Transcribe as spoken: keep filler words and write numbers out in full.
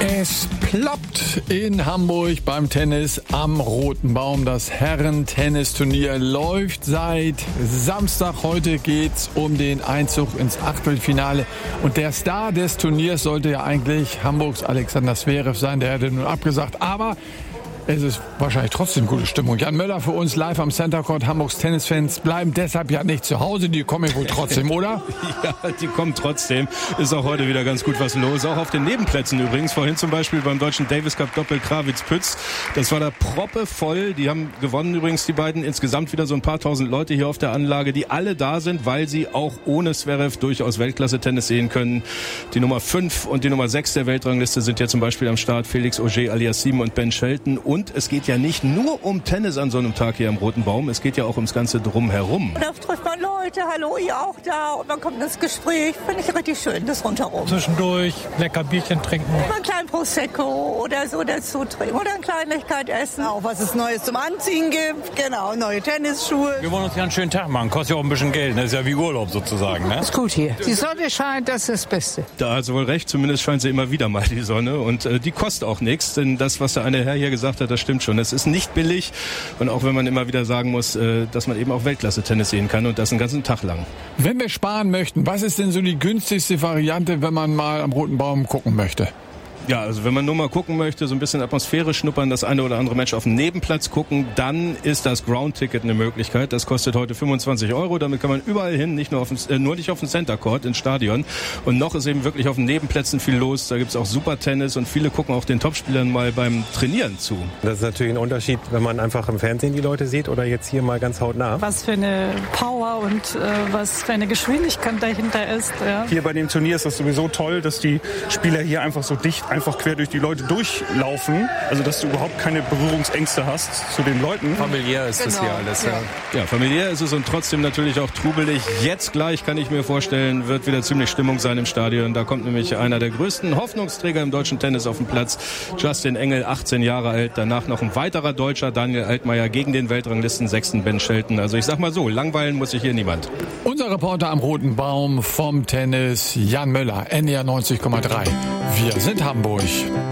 Es ploppt in Hamburg beim Tennis am Roten Baum. Das Herren-Tennisturnier läuft seit Samstag. Heute geht's um den Einzug ins Achtelfinale. Und der Star des Turniers sollte ja eigentlich Hamburgs Alexander Zverev sein. Der hätte nun abgesagt. Aber es ist wahrscheinlich trotzdem gute Stimmung. Jan Möller für uns live am Center Court. Hamburgs Tennisfans bleiben deshalb ja nicht zu Hause. Die kommen ja wohl trotzdem, oder? Ja, die kommen trotzdem. Ist auch heute wieder ganz gut was los. Auch auf den Nebenplätzen übrigens. Vorhin zum Beispiel beim deutschen Davis Cup Doppel Krawitz-Pütz. Das war da proppevoll. Die haben gewonnen übrigens, die beiden. Insgesamt wieder so ein paar tausend Leute hier auf der Anlage, die alle da sind, weil sie auch ohne Zverev durchaus Weltklasse-Tennis sehen können. Die Nummer fünf und die Nummer sechs der Weltrangliste sind hier zum Beispiel am Start. Felix Auger-Aliassime und Ben Shelton. Und Und es geht ja nicht nur um Tennis an so einem Tag hier am Roten Baum, es geht ja auch ums Ganze Drumherum. Da trifft man Leute, hallo, ihr auch da, und man kommt ins Gespräch, finde ich richtig schön, das rundherum. Zwischendurch lecker Bierchen trinken. Mal einen kleinen Prosecco oder so dazu trinken oder eine Kleinigkeit essen. Auch was es Neues zum Anziehen gibt, genau, neue Tennisschuhe. Wir wollen uns ja einen schönen Tag machen, kostet ja auch ein bisschen Geld, das ist ja wie Urlaub sozusagen. Ne? Ist gut hier, die Sonne scheint, das ist das Beste. Da hat sie wohl recht, zumindest scheint sie immer wieder mal die Sonne und äh, die kostet auch nichts, denn das, was der eine Herr hier gesagt hat, das stimmt schon. Es ist nicht billig und auch wenn man immer wieder sagen muss, äh, dass man eben auch Weltklasse-Tennis sehen kann und das einen ganzen Tag lang. Wenn wir sparen möchten, was ist denn so die günstigste Variante, wenn man mal am Roten Baum gucken möchte? Ja, also wenn man nur mal gucken möchte, so ein bisschen Atmosphäre schnuppern, das eine oder andere Match auf dem Nebenplatz gucken, dann ist das Ground-Ticket eine Möglichkeit. Das kostet heute fünfundzwanzig Euro. Damit kann man überall hin, nicht nur, auf dem, äh, nur nicht auf dem Center Court, ins Stadion. Und noch ist eben wirklich auf den Nebenplätzen viel los. Da gibt's auch super Tennis und viele gucken auch den Topspielern mal beim Trainieren zu. Das ist natürlich ein Unterschied, wenn man einfach im Fernsehen die Leute sieht oder jetzt hier mal ganz hautnah. Was für eine Power und äh, was für eine Geschwindigkeit dahinter ist. Ja. Hier bei dem Turnier ist das sowieso toll, dass die Spieler hier einfach so dicht einfach quer durch die Leute durchlaufen. Also, dass du überhaupt keine Berührungsängste hast zu den Leuten. Familiär ist Genau. das hier alles, ja. Ja, familiär ist es und trotzdem natürlich auch trubelig. Jetzt gleich, kann ich mir vorstellen, wird wieder ziemlich Stimmung sein im Stadion. Da kommt nämlich einer der größten Hoffnungsträger im deutschen Tennis auf den Platz. Justin Engel, achtzehn Jahre alt. Danach noch ein weiterer Deutscher, Daniel Altmaier, gegen den Weltranglisten sechsten Ben Shelton. Also ich sag mal so, langweilen muss sich hier niemand. Unser Reporter am Roten Baum vom Tennis, Jan Möller, N D R neunzig Komma drei. Wir sind Hamburg.